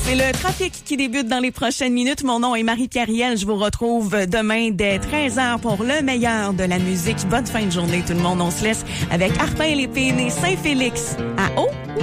C'est le trafic qui débute dans les prochaines minutes. Mon nom est Marie-Pierre Riel. Je vous retrouve demain dès 13h pour le meilleur de la musique. Bonne fin de journée tout le monde. On se laisse avec Arpin Lépine et Saint-Félix à Haut.